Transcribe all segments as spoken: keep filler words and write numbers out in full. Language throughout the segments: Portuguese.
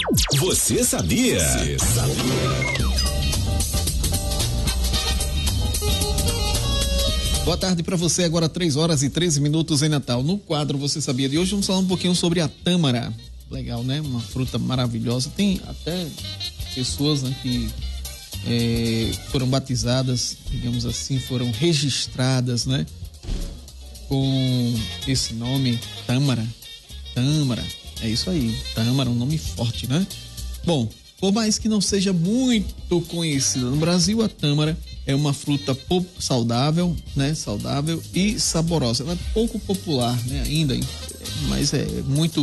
Você sabia? Você sabia? Boa tarde para você, agora três horas e treze minutos em Natal. No quadro Você Sabia de hoje, vamos falar um pouquinho sobre a tâmara. Legal, né? Uma fruta maravilhosa. Tem até pessoas, né, que é, foram batizadas, digamos assim, foram registradas, né, com esse nome, tâmara. Tâmara, é isso aí, tâmara, um nome forte, né? Bom, por mais que não seja muito conhecida no Brasil, a tâmara é uma fruta pouco saudável, né? Saudável e saborosa. Ela é pouco popular, né? Ainda, mas é muito.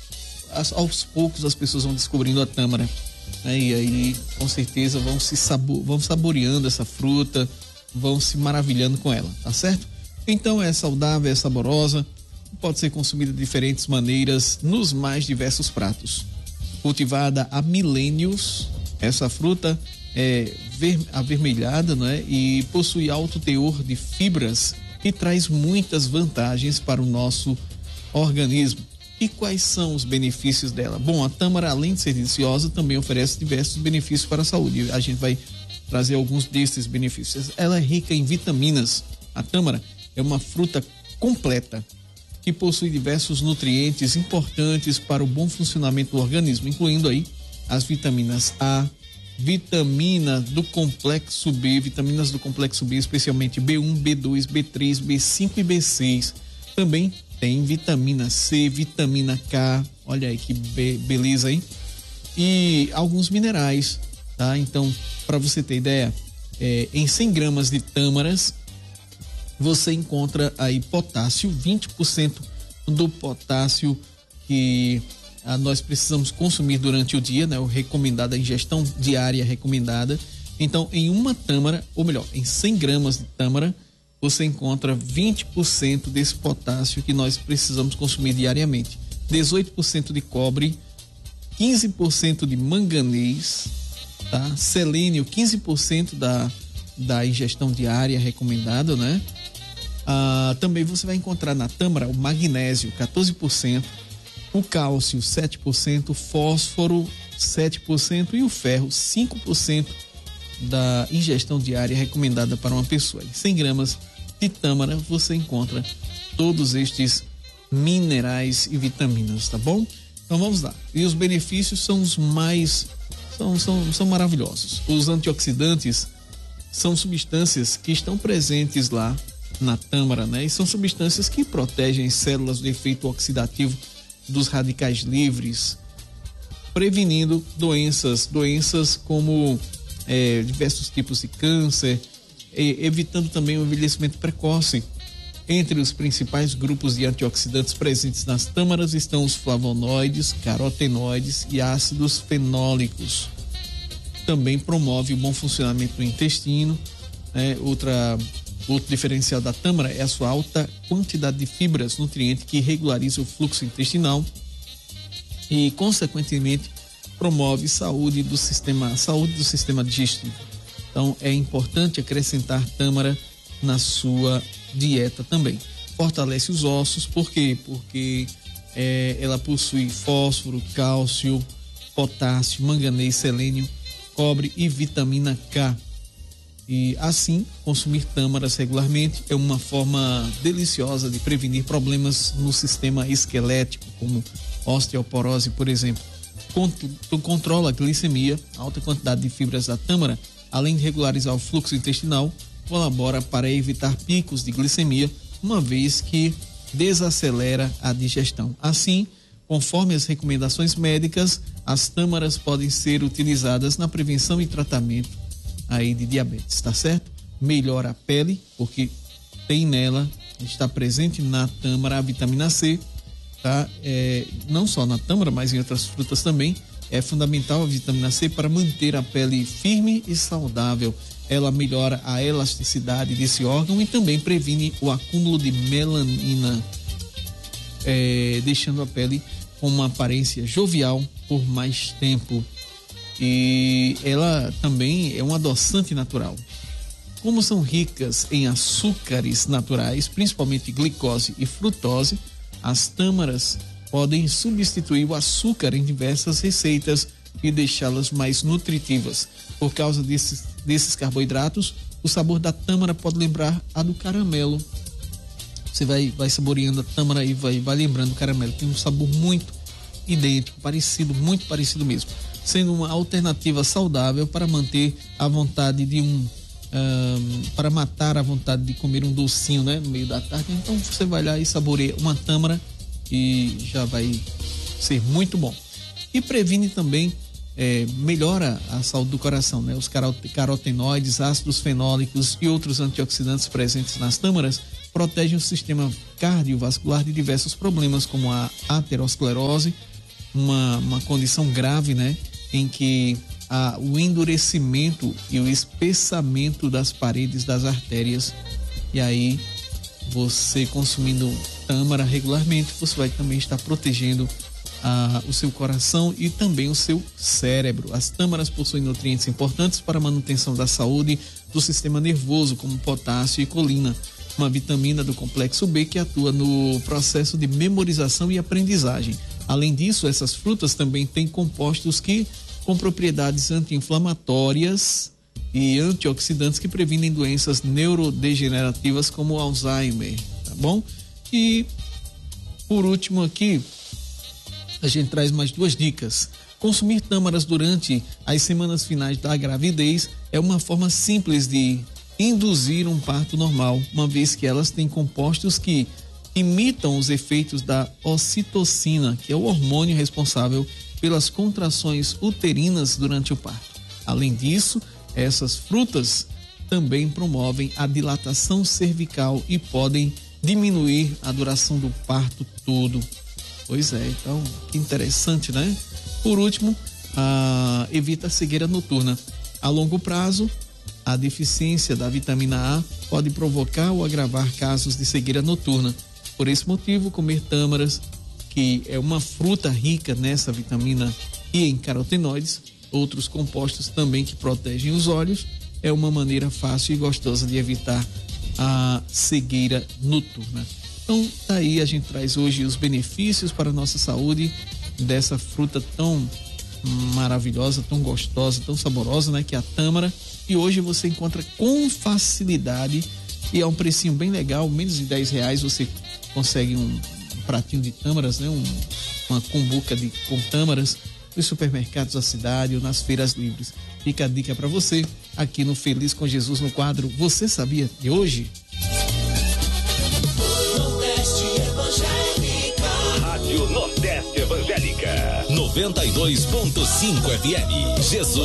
Aos poucos as pessoas vão descobrindo a tâmara, né? E aí, com certeza, vão se sabo... vão saboreando essa fruta, vão se maravilhando com ela, tá certo? Então é saudável, é saborosa, pode ser consumida de diferentes maneiras nos mais diversos pratos. Cultivada há milênios, essa fruta é ver, avermelhada, né? E possui alto teor de fibras e traz muitas vantagens para o nosso organismo. E quais são os benefícios dela? Bom, a tâmara, além de ser deliciosa, também oferece diversos benefícios para a saúde. A gente vai trazer alguns desses benefícios. Ela é rica em vitaminas. A tâmara é uma fruta completa que possui diversos nutrientes importantes para o bom funcionamento do organismo, incluindo aí as vitaminas A, vitamina do complexo B, vitaminas do complexo B, especialmente B um, B dois, B três, B cinco e B seis. Também tem vitamina C, vitamina K, olha aí que be- beleza, hein? E alguns minerais, tá? Então, para você ter ideia, é, em cem gramas de tâmaras, você encontra aí potássio, vinte por cento do potássio que ah, nós precisamos consumir durante o dia, né? O recomendado, a ingestão diária recomendada. Então, em uma tâmara, ou melhor, em cem gramas de tâmara, você encontra vinte por cento desse potássio que nós precisamos consumir diariamente. dezoito por cento de cobre, quinze por cento de manganês, tá? Selênio, quinze por cento da, da ingestão diária recomendada, né? Ah, também você vai encontrar na tâmara o magnésio, quatorze por cento, o cálcio, sete por cento, o fósforo, sete por cento e o ferro, cinco por cento da ingestão diária recomendada para uma pessoa. Em cem gramas de tâmara você encontra todos estes minerais e vitaminas, tá bom? Então vamos lá. E os benefícios são os mais são, são, são maravilhosos. Os antioxidantes são substâncias que estão presentes lá na tâmara, né? E são substâncias que protegem células do efeito oxidativo dos radicais livres, prevenindo doenças, doenças como é, diversos tipos de câncer, e, evitando também o envelhecimento precoce. Entre os principais grupos de antioxidantes presentes nas tâmaras estão os flavonoides, carotenoides e ácidos fenólicos. Também promove o bom funcionamento do intestino. Né? Outra, outro diferencial da tâmara é a sua alta quantidade de fibras, nutriente que regulariza o fluxo intestinal e, consequentemente, promove saúde do sistema, saúde do sistema digestivo. Então, é importante acrescentar tâmara na sua dieta também. Fortalece os ossos, por quê? Porque é, ela possui fósforo, cálcio, potássio, manganês, selênio, cobre e vitamina K. E assim, consumir tâmaras regularmente é uma forma deliciosa de prevenir problemas no sistema esquelético, como osteoporose, por exemplo. Controla a glicemia, a alta quantidade de fibras da tâmara, além de regularizar o fluxo intestinal, colabora para evitar picos de glicemia, uma vez que desacelera a digestão. Assim, conforme as recomendações médicas, as tâmaras podem ser utilizadas na prevenção e tratamento aí de diabetes, tá certo? Melhora a pele, porque tem nela, está presente na tâmara a vitamina C, tá? É, não só na tâmara, mas em outras frutas também. É fundamental a vitamina C para manter a pele firme e saudável. Ela melhora a elasticidade desse órgão e também previne o acúmulo de melanina, é, deixando a pele com uma aparência jovial por mais tempo. E ela também é um adoçante natural. Como são ricas em açúcares naturais, principalmente glicose e frutose, as tâmaras podem substituir o açúcar em diversas receitas, e deixá-las mais nutritivas. Por causa desses, desses carboidratos, o sabor da tâmara pode lembrar a do caramelo. Você vai, vai saboreando a tâmara e vai, vai lembrando o caramelo. Tem um sabor muito idêntico, parecido, muito parecido mesmo. Sendo uma alternativa saudável para manter a vontade de um... Um, para matar a vontade de comer um docinho, né, no meio da tarde. Então você vai lá e saboreia uma tâmara e já vai ser muito bom. E previne também, é, melhora a saúde do coração, né? Os carotenoides, ácidos fenólicos e outros antioxidantes presentes nas tâmaras protegem o sistema cardiovascular de diversos problemas, como a aterosclerose, uma, uma condição grave, né, em que a, o endurecimento e o espessamento das paredes das artérias. E aí, você consumindo tâmara regularmente, você vai também estar protegendo a, o seu coração e também o seu cérebro. As tâmaras possuem nutrientes importantes para a manutenção da saúde do sistema nervoso, como potássio e colina, uma vitamina do complexo B que atua no processo de memorização e aprendizagem. Além disso, essas frutas também têm compostos que com propriedades anti-inflamatórias e antioxidantes que previnem doenças neurodegenerativas como Alzheimer, tá bom? E por último aqui, a gente traz mais duas dicas. Consumir tâmaras durante as semanas finais da gravidez é uma forma simples de induzir um parto normal, uma vez que elas têm compostos que imitam os efeitos da ocitocina, que é o hormônio responsável pelas contrações uterinas durante o parto. Além disso, essas frutas também promovem a dilatação cervical e podem diminuir a duração do parto todo. Pois é, então, que interessante, né? Por último, a, evita a cegueira noturna. A longo prazo, a deficiência da vitamina A pode provocar ou agravar casos de cegueira noturna. Por esse motivo, comer tâmaras, que é uma fruta rica nessa vitamina e em carotenoides, outros compostos também que protegem os olhos, é uma maneira fácil e gostosa de evitar a cegueira noturna. Então, daí a gente traz hoje os benefícios para a nossa saúde dessa fruta tão maravilhosa, tão gostosa, tão saborosa, né? Que é a tâmara. E hoje você encontra com facilidade e é um precinho bem legal, menos de dez reais você consegue um, um pratinho de tâmaras, né? Um, uma cumbuca de, com tâmaras nos supermercados da cidade ou nas feiras livres. Fica a dica para você aqui no Feliz com Jesus no quadro Você Sabia de hoje? Nordeste Evangélica. Rádio Nordeste Evangélica. noventa e dois ponto cinco F M. Jesus